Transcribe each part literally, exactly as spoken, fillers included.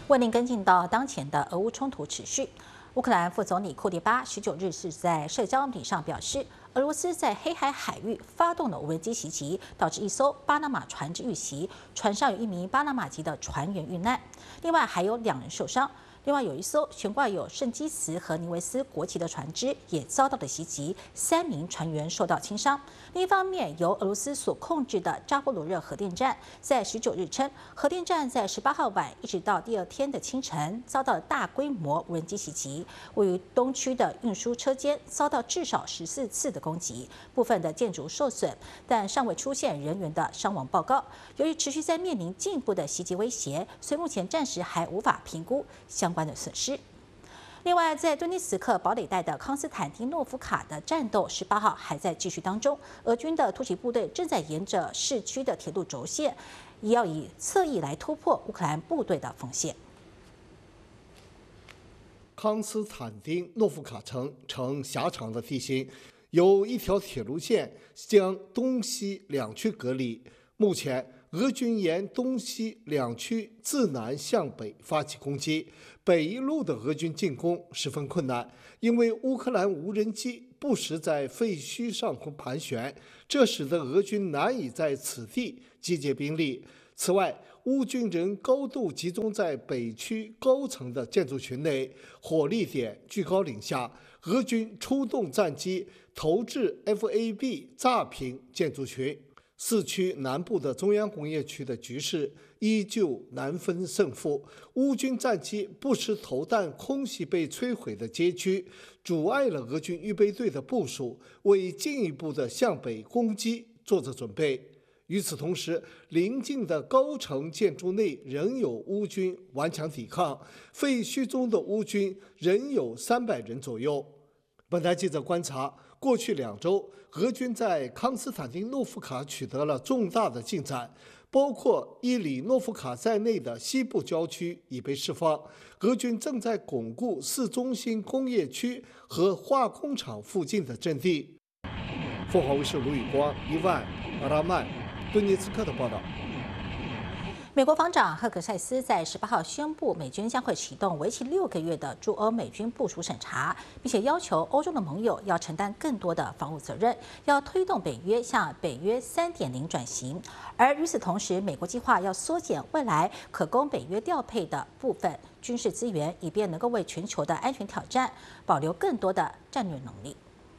为您跟进到当前的俄乌冲突持续。乌克兰副总理库列巴十九日是在社交媒体上表示，俄罗斯在黑海海域发动了无人机袭击，导致一艘巴拿马船只遇袭，船上有一名巴拿马籍的船员遇难，另外还有两人受伤。 另外有一艘悬挂有圣基茨和尼维斯国旗的船只也遭到了袭击，三名船员受到轻伤。另一方面，由俄罗斯所控制的扎波罗热核电站在十九日称，核电站在十八号晚一直到第二天的清晨遭到了大规模无人机袭击，位于东区的运输车间遭到至少十四次的攻击，部分的建筑受损，但尚未出现人员的伤亡报告。由于持续在面临进一步的袭击威胁，所以目前暂时还无法评估相关的损失。另外，在顿涅茨克堡垒带的康斯坦丁诺夫卡的战斗，十八号还在继续当中。俄军的突击部队正在沿着市区的铁路轴线，也要以侧翼来突破乌克兰部队的锋线。 康斯坦丁诺夫卡城呈狭长的地形，有一条铁路线将东西两区隔离。目前， 俄军沿东西两区自南向北发起攻击，北一路的俄军进攻十分困难，因为乌克兰无人机不时在废墟上空盘旋，这使得俄军难以在此地集结兵力。此外，乌军仍高度集中在北区高层的建筑群内，火力点居高临下，俄军出动战机投掷 F A B 炸平建筑群。 四区南部的中央工业区的局势依旧难分胜负，乌军战机不时投弹空袭被摧毁的街区，阻碍了俄军预备队的部署，为进一步的向北攻击做着准备。与此同时，邻近的高层建筑内仍有乌军顽强抵抗，废墟中的乌军仍有三百人左右。本台记者观察，过去两周， 俄军在康斯坦丁诺夫卡取得了重大的进展，包括伊里诺夫卡在内的西部郊区已被释放。俄军正在巩固市中心工业区和化工厂附近的阵地。凤凰卫视卢宇光、伊万、阿拉曼、顿涅茨克的报道。 美国防长赫格塞斯在十八号宣布，美军将会启动为期六个月的驻欧美军部署审查，并且要求欧洲的盟友要承担更多的防务责任，要推动北约向北约 三点零 转型。而与此同时，美国计划要缩减未来可供北约调配的部分军事资源，以便能够为全球的安全挑战保留更多的战略能力。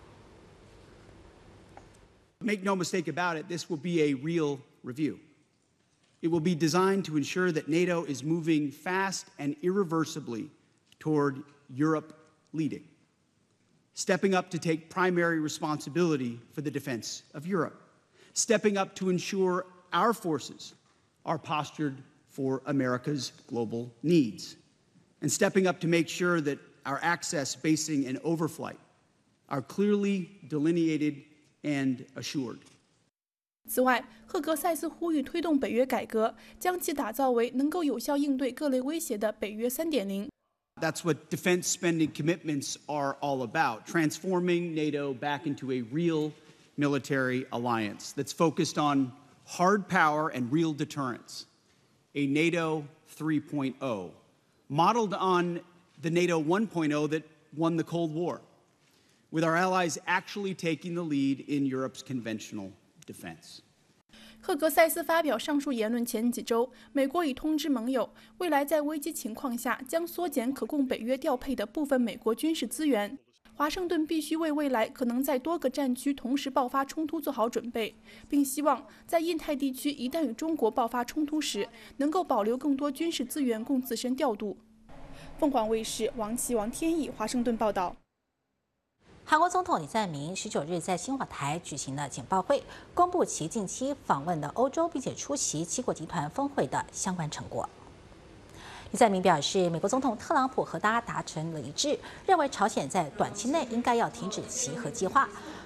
Make no mistake about it, this will be a real review. It will be designed to ensure that NATO is moving fast and irreversibly toward Europe leading, stepping up to take primary responsibility for the defense of Europe, stepping up to ensure our forces are postured for America's global needs, and stepping up to make sure that our access, basing, and overflight are clearly delineated and assured. 此外，赫格塞斯呼吁推动北约改革，将其打造为能够有效应对各类威胁的北约 三点零。 That's what defense spending commitments are all about, transforming NATO back into a real military alliance that's focused on hard power and real deterrence, a NATO three point oh, modeled on the NATO one point oh that won the Cold War, with our allies actually taking the lead in Europe's conventional defense. 赫格塞斯发表上述言论前几周，美国已通知盟友，未来在危机情况下将缩减可供北约调配的部分美国军事资源。华盛顿必须为未来可能在多个战区同时爆发冲突做好准备，并希望在印太地区一旦与中国爆发冲突时，能够保留更多军事资源供自身调度。凤凰卫视王琦、王天意华盛顿报道。 韩国总统李在明十九日在新华台举行了简报会，公布其近期访问了欧洲，并且出席七国集团峰会的相关成果。李在明表示，美国总统特朗普和他达成了一致，认为朝鲜在短期内应该要停止其核计划。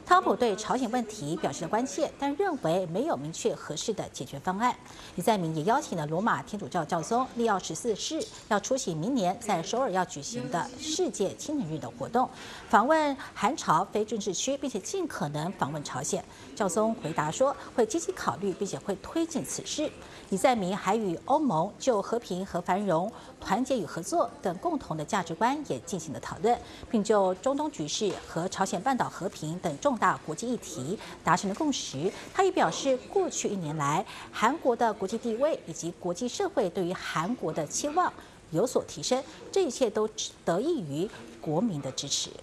特朗普对朝鲜问题表示了关切，但认为没有明确合适的解决方案。李在明也邀请了罗马天主教教宗利奥十四世要出席明年在首尔要举行的世界青年日的活动，访问韩朝非军事区，并且尽可能访问朝鲜。教宗回答说，会积极考虑，并且会推进此事。李在明还与欧盟就和平和繁荣、团结与合作等共同的价值观也进行了讨论，并就中东局势和朝鲜半岛和平等重大国际议题达成了共识。他也表示，过去一年来，韩国的国际地位以及国际社会对于韩国的期望有所提升，这一切都得益于国民的支持。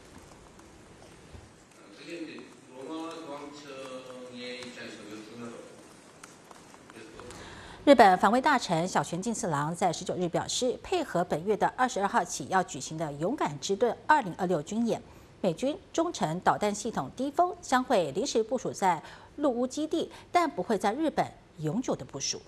日本防卫大臣小泉进次郎在十九日表示，配合本月的二十二号起要举行的勇敢之盾二零二六军演，美军中程导弹系统低风将会临时部署在陆屋基地，但不会在日本永久的部署。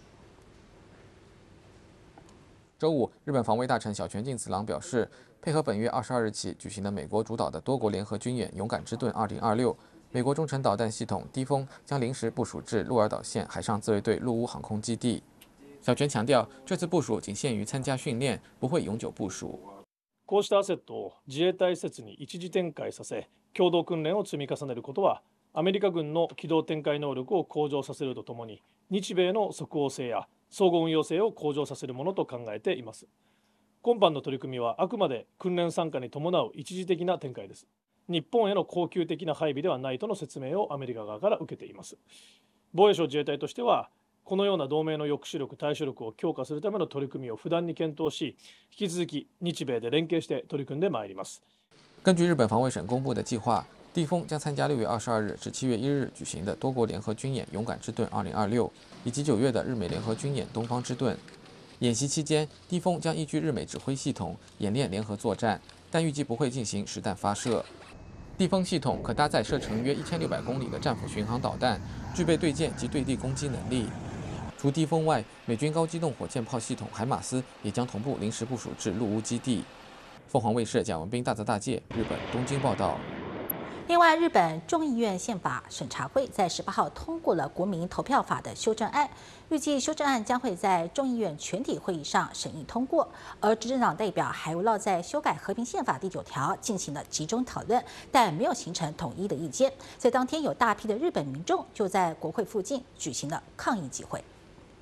周五，日本防卫大臣小泉进次郎表示，配合本月二十二日起举行的美国主导的多国联合军演勇敢之盾二零二六。美国中程导弹系统低风将临时部署至鹿儿岛县海上自卫队陆屋航空基地。小泉强调，这次部署仅限于参加训练，不会永久部署。 こうしたアセットを自衛隊施設に一時展開させ、共同訓練を積み重ねることは、アメリカ軍の機動展開能力を向上させるとともに、日米の即応性や相互運用性を向上させるものと考えています。今般の取り組みはあくまで訓練参加に伴う一時的な展開です。日本への恒久的な配備ではないとの説明をアメリカ側から受けています。防衛省自衛隊としては、このような同盟の抑止力、対処力を強化するための取り組みを不断に検討し、引き続き日米で連携して取り組んでまいります。 根据日本防卫省公布的计划，地风将参加六月二十二日至七月一日举行的多国联合军演“勇敢之盾二零二六”，以及九月的日美联合军演“东方之盾”。演习期间，地风将依据日美指挥系统演练联合作战，但预计不会进行实弹发射。地风系统可搭载射程约一千六百公里的战斧巡航导弹，具备对舰及对地攻击能力。除地风外，美军高机动火箭炮系统海马斯也将同步临时部署至陆屋基地。凤凰卫视贾文斌、大泽大介，日本东京报道。 另外，日本众议院宪法审查会在十八号通过了国民投票法的修正案，预计修正案将会在众议院全体会议上审议通过。而执政党代表还围绕在修改和平宪法第九条进行了集中讨论，但没有形成统一的意见。在当天，有大批的日本民众就在国会附近举行了抗议集会。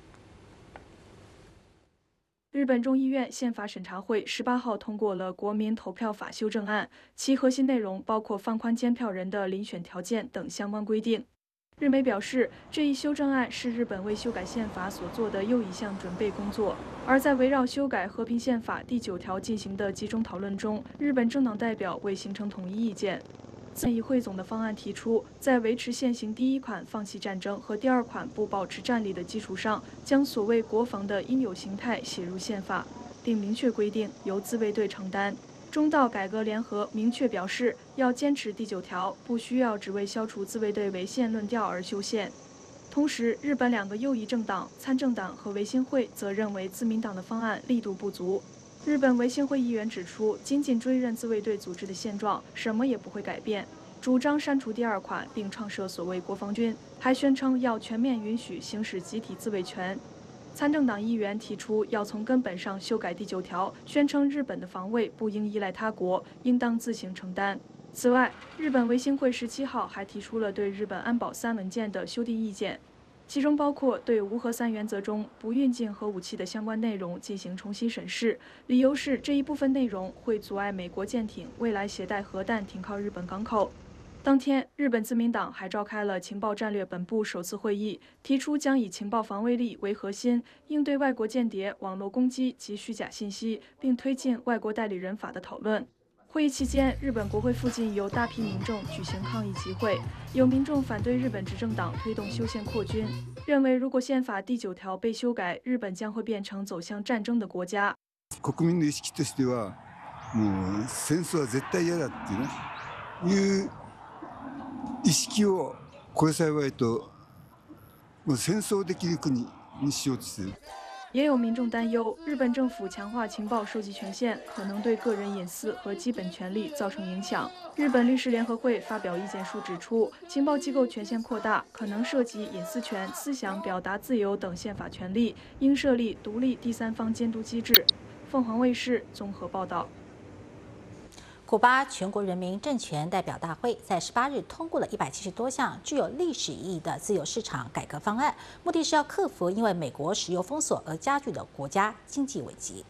日本众议院宪法审查会十八号通过了国民投票法修正案，其核心内容包括放宽监票人的遴选条件等相关规定。日媒表示，这一修正案是日本为修改宪法所做的又一项准备工作。而在围绕修改和平宪法第九条进行的集中讨论中，日本政党代表未形成统一意见。参议会总的方案提出，在维持现行第一款放弃战争和第二款不保持战力的基础上，将所谓国防的应有形态写入宪法，并明确规定由自卫队承担。中道改革联合明确表示，要坚持第九条，不需要只为消除自卫队违宪论调而修宪。同时，日本两个右翼政党参政党和维新会则认为自民党的方案力度不足。日本维新会议员指出，仅仅追认自卫队组织的现状，什么也不会改变，主张删除第二款并创设所谓国防军，还宣称要全面允许行使集体自卫权。参政党议员提出要从根本上修改第九条，宣称日本的防卫不应依赖他国，应当自行承担。此外，日本维新会十七号还提出了对日本安保三文件的修订意见。其中包括对无核三原则中不运进核武器的相关内容进行重新审视，理由是这一部分内容会阻碍美国舰艇未来携带核弹停靠日本港口。当天，日本自民党还召开了情报战略本部首次会议，提出将以情报防卫力为核心，应对外国间谍、网络攻击及虚假信息，并推进外国代理人法的讨论。会议期间，日本国会附近有大批民众举行抗议集会，有民众反对日本执政党推动修宪扩军，认为如果宪法第九条被修改，日本将会变成走向战争的国家。 国民の意識としては、もう戦争は絶対嫌だっていうね、いう意識をこれ幸いと、もう戦争できる国にしようとしている。 也有民众担忧，日本政府强化情报收集权限，可能对个人隐私和基本权利造成影响。日本律师联合会发表意见书指出，情报机构权限扩大可能涉及隐私权、思想表达自由等宪法权利，应设立独立第三方监督机制。凤凰卫视综合报道。 古巴全国人民政权代表大会在十八日通过了一百七十多项具有历史意义的自由市场改革方案，目的是要克服因为美国石油封锁而加剧的国家经济危机。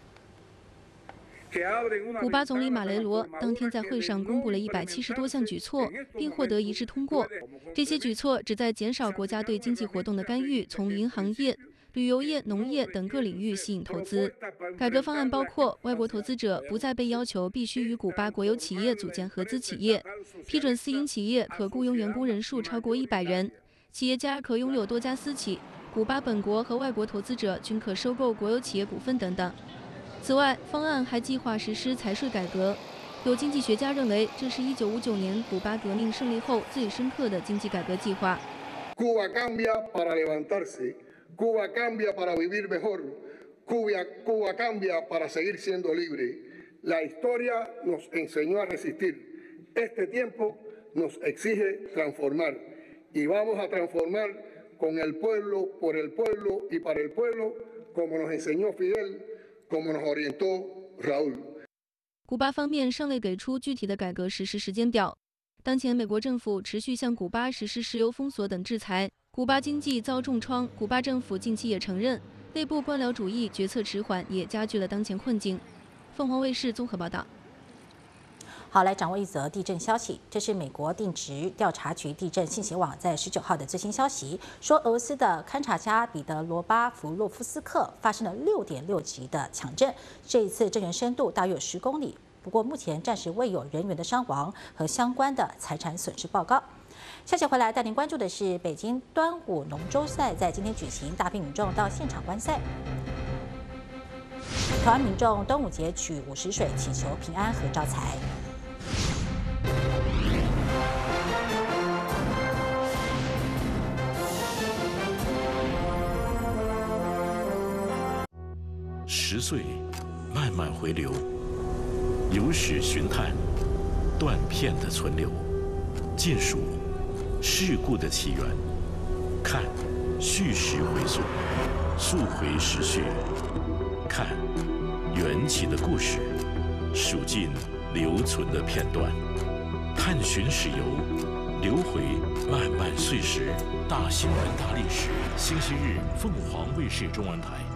古巴总理马雷罗当天在会上公布了一百七十多项举措，并获得一致通过。这些举措旨在减少国家对经济活动的干预，从银行业、旅游业、农业等各领域吸引投资。改革方案包括外国投资者不再被要求必须与古巴国有企业组建合资企业，批准私营企业可雇佣员工人数超过一百人，企业家可拥有多家私企，古巴本国和外国投资者均可收购国有企业股份等等。此外，方案还计划实施财税改革。有经济学家认为，这是一九五九年古巴革命胜利后最深刻的经济改革计划。 Cuba cambia para levantarse, Cuba cambia para vivir mejor, Cuba, Cuba cambia para seguir siendo libre. La historia nos enseñó a resistir. Este tiempo nos exige transformar y vamos a transformar con el pueblo, por el pueblo y para el pueblo, como nos enseñó Fidel.como nos orientó Raúl。 古巴方面尚未给出具体的改革实施时间表。当前，美国政府持续向古巴实施石油封锁等制裁，古巴经济遭重创。古巴政府近期也承认，内部官僚主义决策迟缓，也加剧了当前困境。凤凰卫视综合报道。 好，来掌握一则地震消息。这是美国定质调查局地震信息网在十九号的最新消息，说俄罗斯的勘察家彼得罗巴弗洛夫斯克发生了六点六级的强震，这一次震源深度大约有十公里。不过目前暂时未有人员的伤亡和相关的财产损失报告。消息回来，带您关注的是北京端午龙舟赛在今天举行，大批民众到现场观赛。台湾民众端午节取午时水，祈求平安和招财。 十岁慢慢回流，由史寻探，断片的存留，尽数事故的起源，看叙事回溯，溯回时序，看缘起的故事，数尽留存的片段，探寻史游，流回漫漫岁时，大新闻大历史。星期日，凤凰卫视中文台。